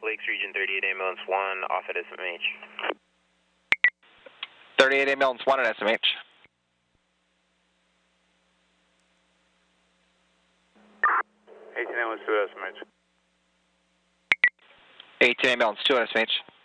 Lakes Region 38 Ambulance 1 off at SMH. 38 Ambulance 1 at SMH. 18 Ambulance 2 at SMH. 18 Ambulance 2 at SMH.